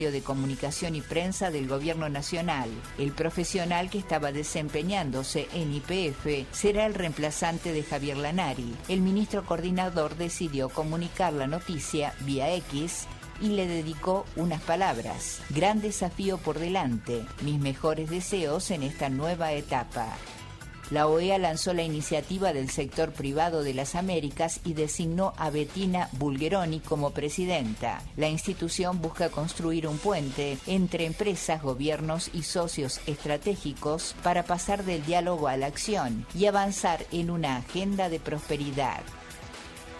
de Comunicación y Prensa del Gobierno Nacional. El profesional que estaba desempeñándose en YPF será el reemplazante de Javier Lanari. El ministro coordinador decidió comunicar la noticia vía X y le dedicó unas palabras. Gran desafío por delante. Mis mejores deseos en esta nueva etapa. La OEA lanzó la iniciativa del sector privado de las Américas y designó a Bettina Bulgeroni como presidenta. La institución busca construir un puente entre empresas, gobiernos y socios estratégicos para pasar del diálogo a la acción y avanzar en una agenda de prosperidad.